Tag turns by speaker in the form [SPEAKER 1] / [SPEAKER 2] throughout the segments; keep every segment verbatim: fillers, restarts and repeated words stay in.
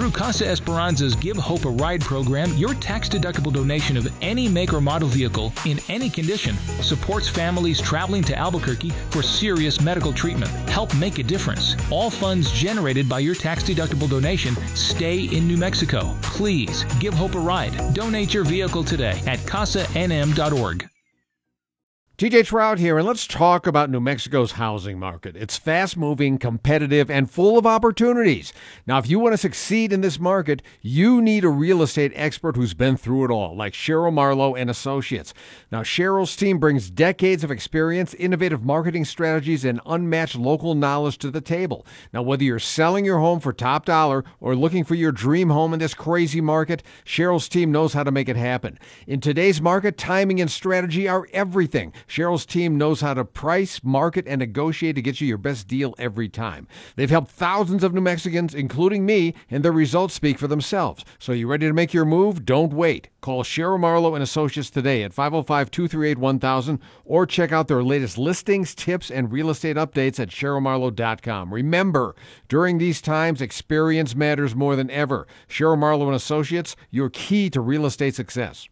[SPEAKER 1] Through Casa Esperanza's Give Hope a Ride program, your tax-deductible donation of any make or model vehicle in any condition supports families traveling to Albuquerque for serious medical treatment. Help make a difference. All funds generated by your tax-deductible donation stay in New Mexico. Please give Hope a ride. Donate your vehicle today at casa n m dot org.
[SPEAKER 2] T J Trout here, and let's talk about New Mexico's housing market. It's fast-moving, competitive, and full of opportunities. Now, if you want to succeed in this market, you need a real estate expert who's been through it all, like Cheryl Marlowe and Associates. Now, Cheryl's team brings decades of experience, innovative marketing strategies, and unmatched local knowledge to the table. Now, whether you're selling your home for top dollar or looking for your dream home in this crazy market, Cheryl's team knows how to make it happen. In today's market, timing and strategy are everything. Cheryl's team knows how to price, market, and negotiate to get you your best deal every time. They've helped thousands of New Mexicans, including me, and their results speak for themselves. So you ready to make your move? Don't wait. Call Cheryl Marlowe and Associates today at five oh five, two three eight, one thousand or check out their latest listings, tips, and real estate updates at cheryl marlowe dot com. Remember, during these times, experience matters more than ever. Cheryl Marlowe and Associates, your key to real estate success.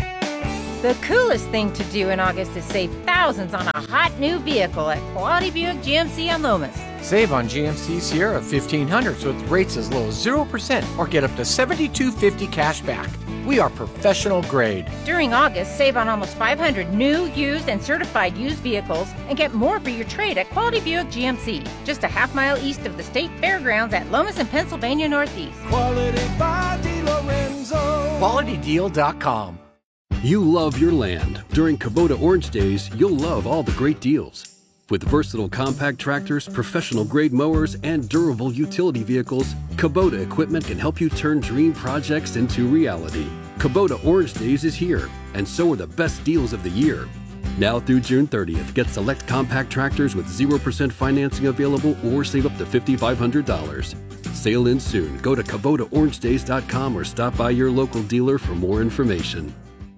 [SPEAKER 3] The coolest thing to do in August is save thousands on a hot new vehicle at Quality Buick G M C on Lomas.
[SPEAKER 4] Save on G M C Sierra fifteen hundreds with rates as low as zero percent or get up to seventy-two fifty cash back. We are professional grade.
[SPEAKER 3] During August, save on almost five hundred new, used, and certified used vehicles and get more for your trade at Quality Buick G M C, just a half mile east of the State Fairgrounds at Lomas and Pennsylvania Northeast.
[SPEAKER 5] Quality by DeLorenzo.
[SPEAKER 4] Quality Deal dot com.
[SPEAKER 6] You love your land. During Kubota Orange Days, you'll love all the great deals. With versatile compact tractors, professional-grade mowers, and durable utility vehicles, Kubota equipment can help you turn dream projects into reality. Kubota Orange Days is here, and so are the best deals of the year. Now through June thirtieth, get select compact tractors with zero percent financing available or save up to five thousand five hundred dollars. Sale ends soon. Go to Kubota Orange Days dot com or stop by your local dealer for more information.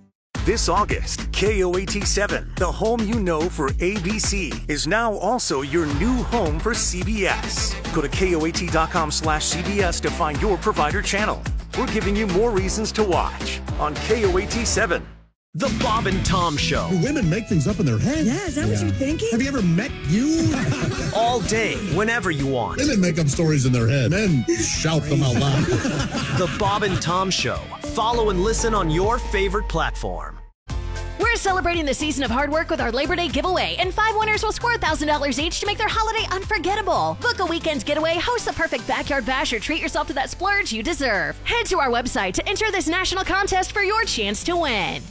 [SPEAKER 7] This August, K O A T seven, the home you know for A B C, is now also your new home for C B S. Go to K O A T dot com slash C B S to find your provider channel. We're giving you more reasons to watch on K O A T seven.
[SPEAKER 8] The Bob and Tom Show.
[SPEAKER 9] Do women make things up in their head?
[SPEAKER 10] Yeah, is that yeah. what you're thinking?
[SPEAKER 9] Have you ever met you?
[SPEAKER 8] All day, whenever you want.
[SPEAKER 9] Women make up stories in their head. Men shout them out loud.
[SPEAKER 8] The Bob and Tom Show. Follow and listen on your favorite platform.
[SPEAKER 11] We're celebrating the season of hard work with our Labor Day giveaway, and five winners will score one thousand dollars each to make their holiday unforgettable. Book a weekend's getaway, host the perfect backyard bash, or treat yourself to that splurge you deserve. Head to our website to enter this national contest for your chance to win.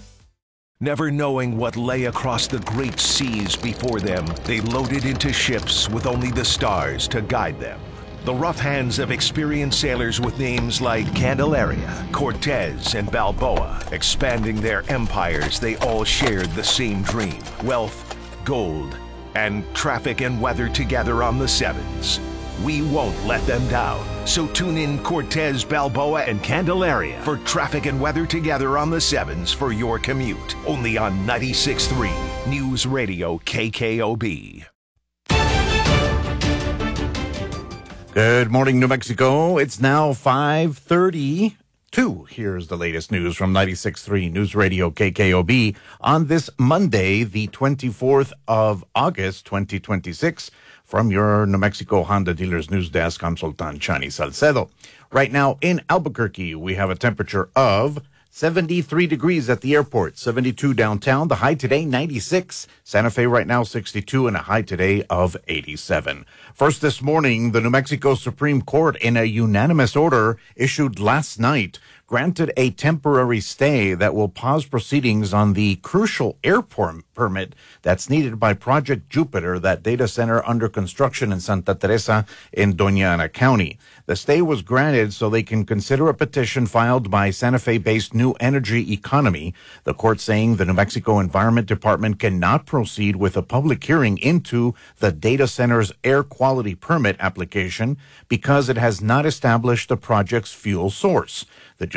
[SPEAKER 12] Never knowing what lay across the great seas before them, they loaded into ships with only the stars to guide them. The rough hands of experienced sailors with names like Candelaria, Cortez, and Balboa, expanding their empires, they all shared the same dream: wealth, gold, and traffic and weather together on the sevens. We won't let them down. So tune in Cortez, Balboa, and Candelaria for traffic and weather together on the sevens for your commute. Only on ninety-six point three News Radio K K O B.
[SPEAKER 13] Good morning, New Mexico. It's now five thirty-two. Here's the latest news from ninety-six point three News Radio K K O B on this Monday, the twenty-fourth of August, twenty twenty-six. From your New Mexico Honda Dealers News Desk, I'm Sultan Chani Salcedo. Right now in Albuquerque, we have a temperature of seventy-three degrees at the airport, seventy-two downtown. The high today, ninety-six. Santa Fe right now, sixty-two, and a high today of eighty-seven. First this morning, the New Mexico Supreme Court, in a unanimous order issued last night, granted a temporary stay that will pause proceedings on the crucial airport permit that's needed by Project Jupiter, that data center under construction in Santa Teresa in Doña Ana County. The stay was granted so they can consider a petition filed by Santa Fe-based New Energy Economy, the court saying the New Mexico Environment Department cannot proceed with a public hearing into the data center's air quality permit application because it has not established the project's fuel source. The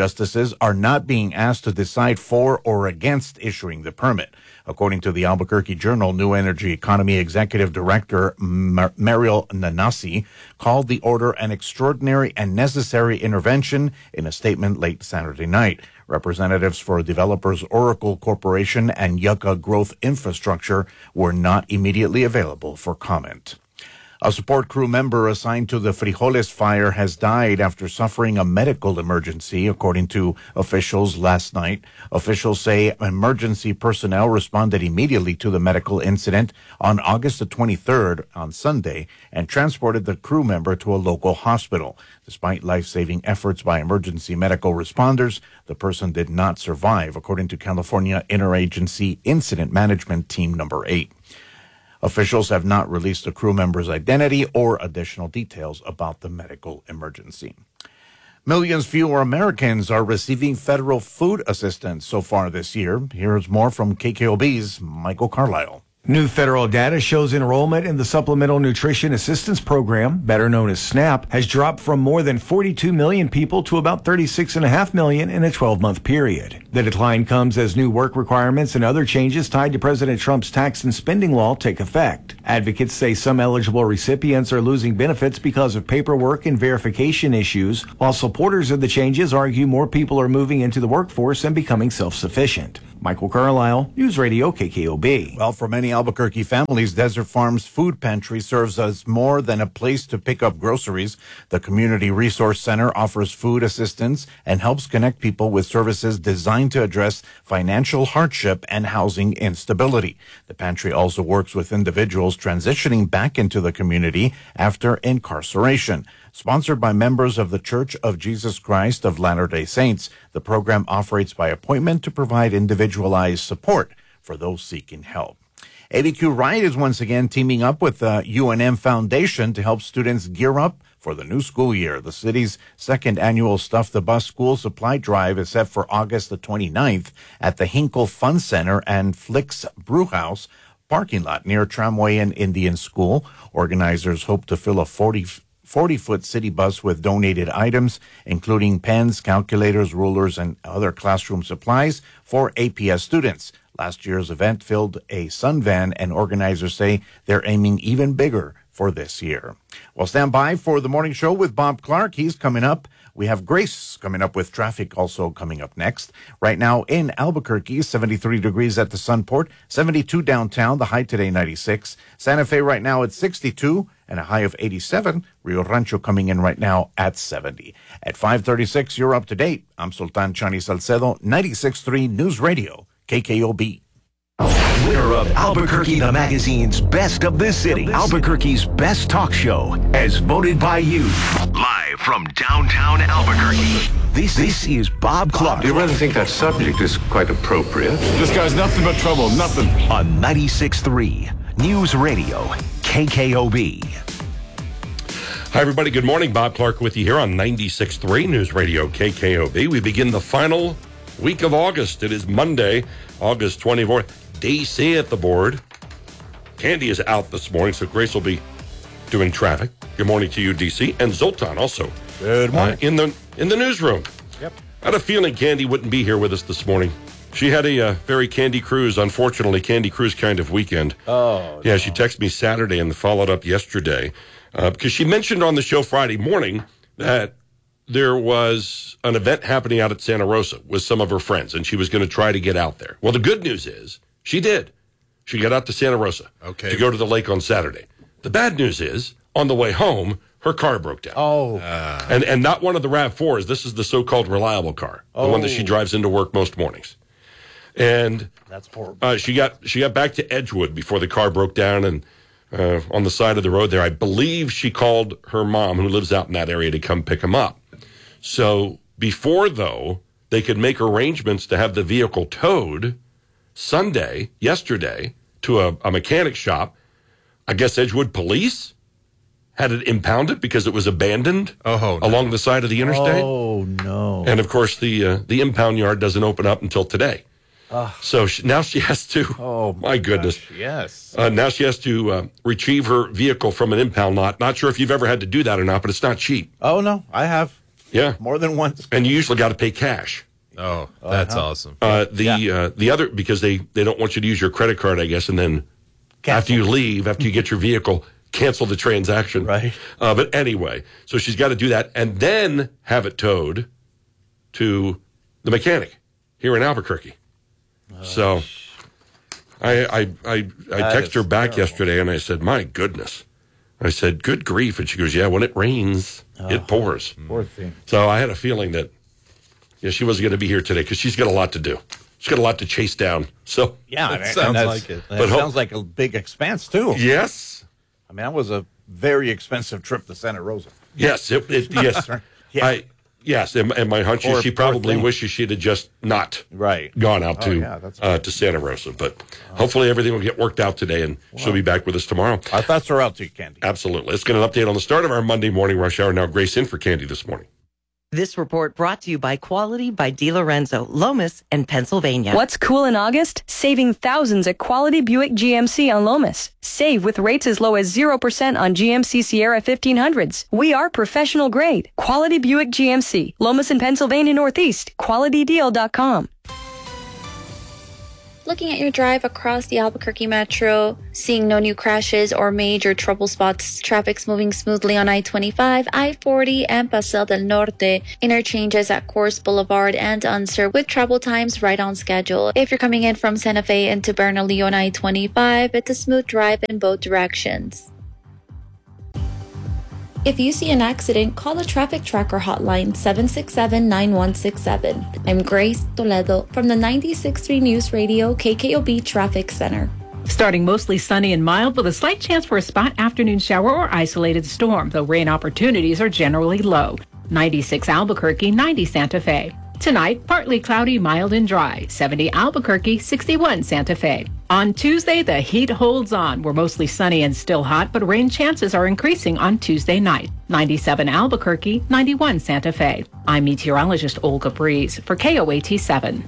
[SPEAKER 13] Justices are not being asked to decide for or against issuing the permit. According to the Albuquerque Journal, New Energy Economy Executive Director Mar- Mariel Nanasi called the order an extraordinary and necessary intervention in a statement late Saturday night. Representatives for developers Oracle Corporation and Yucca Growth Infrastructure were not immediately available for comment. A support crew member assigned to the Frijoles fire has died after suffering a medical emergency, according to officials last night. Officials say emergency personnel responded immediately to the medical incident on August the twenty-third, on Sunday, and transported the crew member to a local hospital. Despite life-saving efforts by emergency medical responders, the person did not survive, according to California Interagency Incident Management Team Number eight. Officials have not released the crew member's identity or additional details about the medical emergency. Millions fewer Americans are receiving federal food assistance so far this year. Here's more from K K O B's Michael Carlisle.
[SPEAKER 10] New federal data shows enrollment in the Supplemental Nutrition Assistance Program, better known as SNAP, has dropped from more than forty-two million people to about thirty-six point five million in a twelve-month period. The decline comes as new work requirements and other changes tied to President Trump's tax and spending law take effect. Advocates say some eligible recipients are losing benefits because of paperwork and verification issues, while supporters of the changes argue more people are moving into the workforce and becoming self-sufficient. Michael Carlisle, News Radio K K O B.
[SPEAKER 13] Well, for many Albuquerque families, Desert Farms Food Pantry serves as more than a place to pick up groceries. The Community Resource Center offers food assistance and helps connect people with services designed to address financial hardship and housing instability. The pantry also works with individuals transitioning back into the community after incarceration. Sponsored by members of the Church of Jesus Christ of Latter-day Saints, the program operates by appointment to provide individualized support for those seeking help. A B Q Ride is once again teaming up with the U N M Foundation to help students gear up for the new school year. The city's second annual Stuff the Bus School Supply Drive is set for August the twenty-ninth at the Hinkle Fun Center and Flicks Brewhouse parking lot near Tramway and Indian School. Organizers hope to fill a forty forty-foot city bus with donated items, including pens, calculators, rulers, and other classroom supplies for A P S students. Last year's event filled a Sun van, and organizers say they're aiming even bigger for this year. Well, stand by for the morning show with Bob Clark. He's coming up. We have Grace coming up with traffic also coming up next. Right now in Albuquerque, seventy-three degrees at the Sunport, seventy-two downtown, the high today ninety-six. Santa Fe right now at sixty-two and a high of eighty-seven. Rio Rancho coming in right now at seventy. At five thirty-six, you're up to date. I'm Sultan Chani Salcedo, ninety-six point three News Radio, K K O B.
[SPEAKER 12] Winner of Albuquerque the Magazine's Best of the City, Albuquerque's Best Talk Show, as voted by you. Live from downtown Albuquerque, this, this is Bob Clark.
[SPEAKER 14] Do you really think that subject is quite appropriate?
[SPEAKER 15] This guy's nothing but trouble, nothing.
[SPEAKER 12] On ninety-six point three News Radio, K K O B.
[SPEAKER 16] Hi, everybody. Good morning. Bob Clark with you here on ninety-six point three News Radio, K K O B. We begin the final week of August. It is Monday, August twenty-fourth. D C at the board. Candy is out this morning, so Grace will be doing traffic. Good morning to you, D C. And Zoltan also.
[SPEAKER 13] Good morning.
[SPEAKER 16] Uh, in the in the newsroom.
[SPEAKER 13] Yep.
[SPEAKER 16] I had a feeling Candy wouldn't be here with us this morning. She had a uh, very Candy Cruise, unfortunately, Candy Cruise kind of weekend.
[SPEAKER 13] Oh,
[SPEAKER 16] Yeah,
[SPEAKER 13] no.
[SPEAKER 16] she texted me Saturday and followed up yesterday. Uh, because she mentioned on the show Friday morning that there was an event happening out at Santa Rosa with some of her friends, and she was going to try to get out there. Well, the good news is she did. She got out to Santa Rosa
[SPEAKER 13] okay.
[SPEAKER 16] to go to the lake on Saturday. The bad news is, on the way home, her car broke down.
[SPEAKER 13] Oh.
[SPEAKER 16] Uh, and, and not one of the RAV fours. This is the so-called reliable car,
[SPEAKER 13] oh.
[SPEAKER 16] the one that she drives into work most mornings. And
[SPEAKER 13] That's poor.
[SPEAKER 16] uh, she got she got back to Edgewood before the car broke down and uh, on the side of the road there. I believe she called her mom, who lives out in that area, to come pick him up. So before, though, they could make arrangements to have the vehicle towed Sunday, yesterday, to a, a mechanic shop, I guess Edgewood Police had it impounded because it was abandoned
[SPEAKER 13] oh, no.
[SPEAKER 16] along the side of the interstate.
[SPEAKER 13] Oh, no.
[SPEAKER 16] And, of course, the uh, the impound yard doesn't open up until today.
[SPEAKER 13] Uh,
[SPEAKER 16] so she, now she has to,
[SPEAKER 13] oh,
[SPEAKER 16] my goodness.
[SPEAKER 13] Gosh, yes.
[SPEAKER 16] Uh, now she has to uh, retrieve her vehicle from an impound lot. Not sure if you've ever had to do that or not, but it's not cheap.
[SPEAKER 13] Oh, no, I have.
[SPEAKER 16] Yeah.
[SPEAKER 13] More than once.
[SPEAKER 16] And you usually got to pay cash.
[SPEAKER 17] Oh, that's uh-huh. awesome.
[SPEAKER 16] Uh, the
[SPEAKER 13] yeah.
[SPEAKER 16] uh, the other, because they, they don't want you to use your credit card, I guess, and then cancel. After you leave, after you get your vehicle, cancel the transaction.
[SPEAKER 13] Right.
[SPEAKER 16] Uh, but anyway, so she's got to do that and then have it towed to the mechanic here in Albuquerque. Oh, so I I I, I texted her back terrible. yesterday and I said, my goodness. I said, good grief. And she goes, yeah, when it rains, oh, it pours.
[SPEAKER 13] Poor thing.
[SPEAKER 16] So I had a feeling that yeah, she wasn't going to be here today because she's got a lot to do. She's got a lot to chase down. So
[SPEAKER 13] yeah,
[SPEAKER 17] it sounds like it.
[SPEAKER 13] That but sounds like a big expense too.
[SPEAKER 16] Yes,
[SPEAKER 13] I mean that was a very expensive trip to Santa Rosa.
[SPEAKER 16] Yes, it, it, yes,
[SPEAKER 13] yeah.
[SPEAKER 16] I yes, and, and my hunch is she probably wishes she'd have just not
[SPEAKER 13] right
[SPEAKER 16] gone out
[SPEAKER 13] oh,
[SPEAKER 16] to
[SPEAKER 13] yeah, that's
[SPEAKER 16] uh, to Santa Rosa. But oh. hopefully everything will get worked out today, and wow. she'll be back with us tomorrow.
[SPEAKER 13] Our thoughts are out to you, Candy.
[SPEAKER 16] Absolutely. Let's get an update on the start of our Monday morning rush hour. Now, Grace in for Candy this morning.
[SPEAKER 18] This report brought to you by Quality by DiLorenzo, Lomas, and Pennsylvania.
[SPEAKER 19] What's cool in August? Saving thousands at Quality Buick G M C on Lomas. Save with rates as low as zero percent on G M C Sierra fifteen hundreds. We are professional grade. Quality Buick G M C, Lomas and Pennsylvania Northeast, quality deal dot com.
[SPEAKER 20] Looking at your drive across the Albuquerque Metro, seeing no new crashes or major trouble spots, traffic's moving smoothly on I twenty-five, I forty, and Paseo del Norte. Interchanges at Coors Boulevard and Unser with travel times right on schedule. If you're coming in from Santa Fe into Bernalillo on I twenty-five, it's a smooth drive in both directions. If you see an accident, call the Traffic Tracker hotline seven six seven, nine one six seven. I'm Grace Toledo from the ninety-six point three News Radio K K O B Traffic Center.
[SPEAKER 21] Starting mostly sunny and mild with a slight chance for a spot afternoon shower or isolated storm, though rain opportunities are generally low. ninety-six Albuquerque, ninety Santa Fe. Tonight, partly cloudy, mild and dry. seventy Albuquerque, sixty-one Santa Fe. On Tuesday, the heat holds on. We're mostly sunny and still hot, but rain chances are increasing on Tuesday night. ninety-seven Albuquerque, ninety-one Santa Fe. I'm meteorologist Olga Breeze for K O A T seven.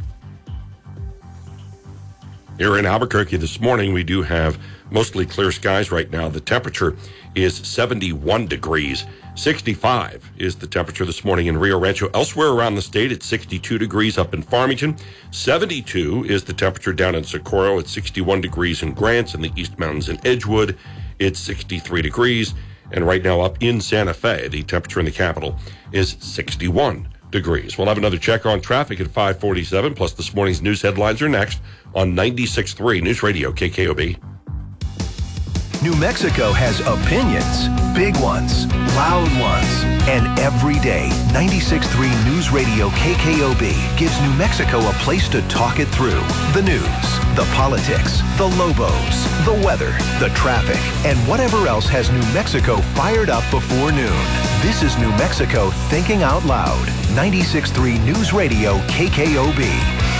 [SPEAKER 16] Here in Albuquerque this morning, we do have mostly clear skies right now. The temperature is seventy-one degrees. sixty-five is the temperature this morning in Rio Rancho. Elsewhere around the state, it's sixty-two degrees up in Farmington. seventy-two is the temperature down in Socorro. It's sixty-one degrees in Grants and the East Mountains in Edgewood. It's sixty-three degrees. And right now up in Santa Fe, the temperature in the capital is sixty-one degrees. We'll have another check on traffic at five forty-seven. Plus this morning's news headlines are next on ninety-six point three News Radio K K O B.
[SPEAKER 22] New Mexico has opinions, big ones, loud ones, and every day, ninety-six point three News Radio K K O B gives New Mexico a place to talk it through. The news, the politics, the Lobos, the weather, the traffic, and whatever else has New Mexico fired up before noon. This is New Mexico Thinking Out Loud. ninety-six point three News Radio K K O B.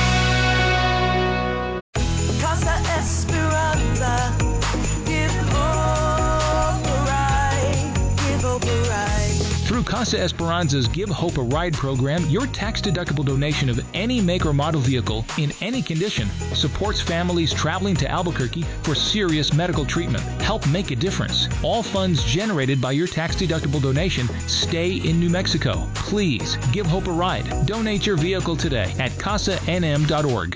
[SPEAKER 1] Through Casa Esperanza's Give Hope a Ride program, your tax-deductible donation of any make or model vehicle in any condition supports families traveling to Albuquerque for serious medical treatment. Help make a difference. All funds generated by your tax-deductible donation stay in New Mexico. Please give Hope a ride. Donate your vehicle today at casa n m dot org.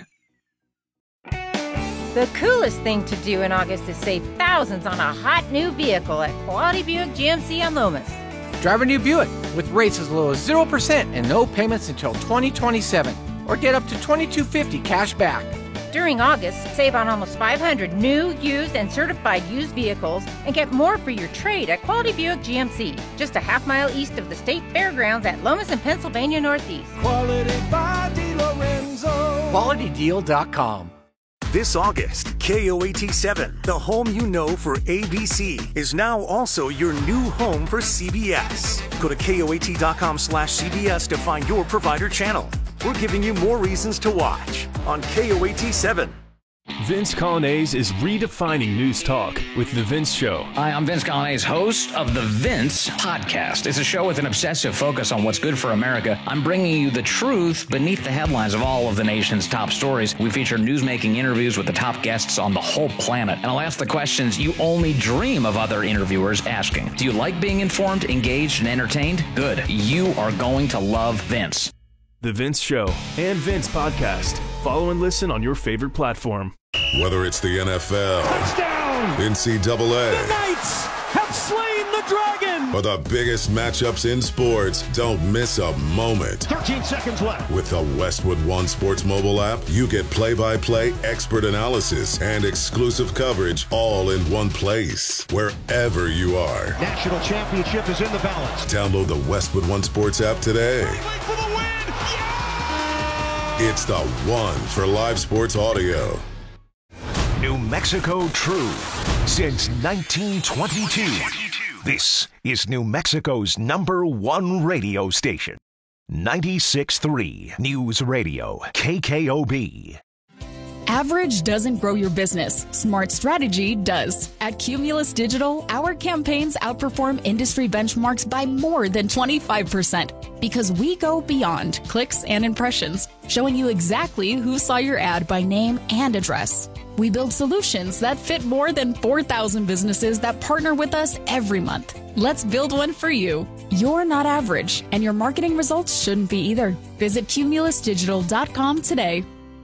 [SPEAKER 3] The coolest thing to do in August is save thousands on a hot new vehicle at Quality Buick G M C on Lomas.
[SPEAKER 4] Drive a new Buick with rates as low as zero percent and no payments until twenty twenty-seven. Or get up to twenty-two fifty cash back.
[SPEAKER 3] During August, save on almost five hundred new, used, and certified used vehicles and get more for your trade at Quality Buick G M C, just a half mile east of the State Fairgrounds at Lomas and Pennsylvania Northeast.
[SPEAKER 5] Quality by DiLorenzo.
[SPEAKER 4] quality deal dot com.
[SPEAKER 7] This August, K O A T seven, the home you know for A B C, is now also your new home for C B S. Go to K O A T dot com slash C B S to find your provider channel. We're giving you more reasons to watch on K O A T seven.
[SPEAKER 2] Vince Colonnese is redefining news talk with The Vince Show.
[SPEAKER 6] Hi, I'm Vince Colonnese, host of The Vince Podcast. It's a show with an obsessive focus on what's good for America. I'm bringing you the truth beneath the headlines of all of the nation's top stories. We feature newsmaking interviews with the top guests on the whole planet. And I'll ask the questions you only dream of other interviewers asking. Do you like being informed, engaged, and entertained? Good. You are going to love Vince.
[SPEAKER 2] The Vince Show and Vince Podcast. Follow and listen on your favorite platform.
[SPEAKER 23] Whether it's the N F L,
[SPEAKER 5] touchdown,
[SPEAKER 23] N C double A,
[SPEAKER 5] the Knights have slain the dragon,
[SPEAKER 23] or the biggest matchups in sports, don't miss a moment.
[SPEAKER 5] thirteen seconds left.
[SPEAKER 23] With the Westwood One Sports mobile app, you get play-by-play expert analysis and exclusive coverage all in one place, wherever you are.
[SPEAKER 5] National championship is in the balance.
[SPEAKER 23] Download the Westwood One Sports app today.
[SPEAKER 5] For the win. Yeah!
[SPEAKER 23] It's the one for live sports audio.
[SPEAKER 22] New Mexico True since nineteen twenty-two. This is New Mexico's number one radio station. ninety-six point three News Radio, K K O B.
[SPEAKER 24] Average doesn't grow your business. Smart strategy does. At Cumulus Digital, our campaigns outperform industry benchmarks by more than twenty-five percent because we go beyond clicks and impressions, showing you exactly who saw your ad by name and address. We build solutions that fit more than four thousand businesses that partner with us every month. Let's build one for you. You're not average, and your marketing results shouldn't be either. Visit cumulus digital dot com today.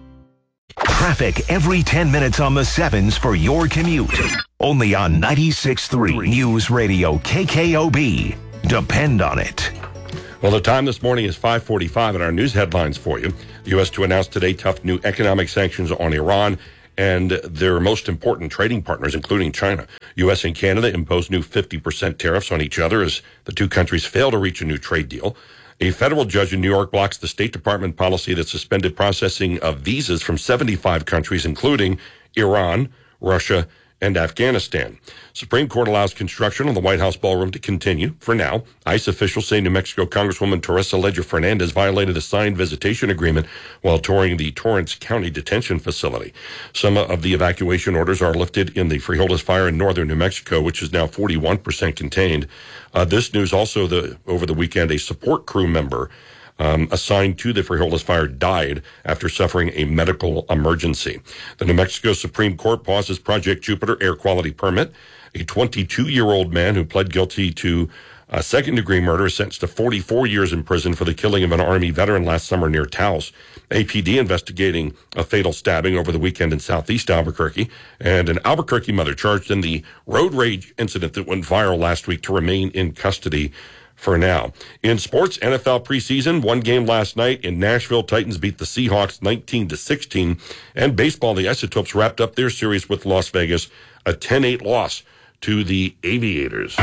[SPEAKER 22] Traffic every ten minutes on the sevens for your commute. Only on ninety-six point three News Radio, K K O B. Depend on it.
[SPEAKER 16] Well, the time this morning is five forty-five, and our news headlines for you. The U S to announce today tough new economic sanctions on Iran and their most important trading partners, including China. U S and Canada impose new fifty percent tariffs on each other as the two countries fail to reach a new trade deal. A federal judge in New York blocks the State Department policy that suspended processing of visas from seventy-five countries, including Iran, Russia, and Afghanistan. Supreme Court allows construction on the White House ballroom to continue for now. ICE officials say New Mexico Congresswoman Teresa Leger Fernandez violated a signed visitation agreement while touring the Torrance County Detention Facility. Some of the evacuation orders are lifted in the Frijoles fire in northern New Mexico, which is now forty-one percent contained. Uh, this news also, the over the weekend, a support crew member Um, assigned to the Frijoles fire died after suffering a medical emergency. The New Mexico Supreme Court pauses Project Jupiter air quality permit. A twenty-two-year-old man who pled guilty to a second-degree murder is sentenced to forty-four years in prison for the killing of an Army veteran last summer near Taos. A P D investigating a fatal stabbing over the weekend in southeast Albuquerque, and an Albuquerque mother charged in the road rage incident that went viral last week to remain in custody for now. In sports, N F L preseason, one game last night in Nashville. Titans beat the Seahawks nineteen to sixteen. And baseball, the Isotopes wrapped up their series with Las Vegas, a ten eight loss to the Aviators.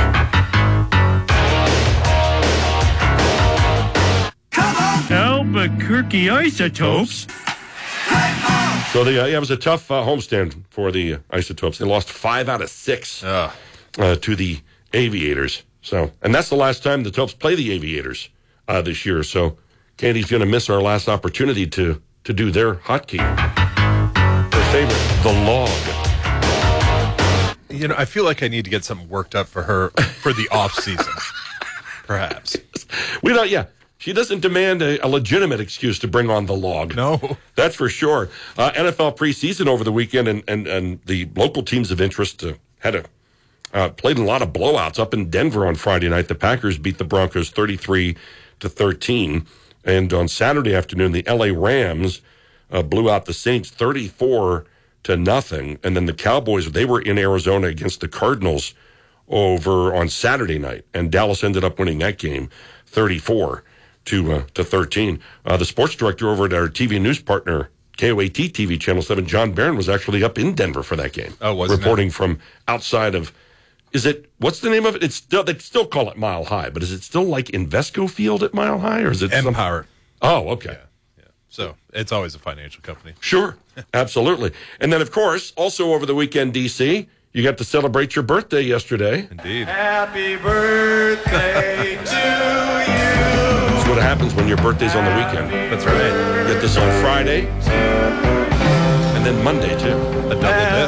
[SPEAKER 25] Albuquerque Isotopes.
[SPEAKER 16] So the, uh, yeah, it was a tough uh, homestand for the uh, Isotopes. They lost five out of six uh, uh, to the Aviators. So, and that's the last time the Topes play the Aviators uh, this year. So, Candy's going to miss our last opportunity to to do their hotkey. Their favorite, the log.
[SPEAKER 17] You know, I feel like I need to get something worked up for her for the off season, perhaps.
[SPEAKER 16] We don't. Yeah, she doesn't demand a, a legitimate excuse to bring on the log.
[SPEAKER 17] No,
[SPEAKER 16] that's for sure. Uh, N F L preseason over the weekend, and and and the local teams of interest uh, had a. Uh, played in a lot of blowouts up in Denver on Friday night. The Packers beat the Broncos thirty-three to thirteen. And on Saturday afternoon, the L A Rams uh, blew out the Saints thirty-four to nothing. And then the Cowboys, they were in Arizona against the Cardinals over on Saturday night. And Dallas ended up winning that game thirty-four to uh, to thirteen. Uh, the sports director over at our T V news partner, K O A T T V Channel seven, John Barron, was actually up in Denver for that game.
[SPEAKER 17] Oh, was
[SPEAKER 16] reporting
[SPEAKER 17] it?
[SPEAKER 16] From outside of... Is it, what's the name of it? It's still, they still call it Mile High, but is it still like Invesco Field at Mile High, or is it
[SPEAKER 17] Empower?
[SPEAKER 16] Some, oh, okay.
[SPEAKER 17] Yeah, yeah. So it's always a financial company.
[SPEAKER 16] Sure, absolutely. And then, of course, also over the weekend, D C, you got to celebrate your birthday yesterday.
[SPEAKER 17] Indeed.
[SPEAKER 5] Happy birthday to you.
[SPEAKER 16] That's what happens when your birthday's on the weekend.
[SPEAKER 17] That's right.
[SPEAKER 16] Get this on Friday. And then Monday, too.
[SPEAKER 17] A double dip.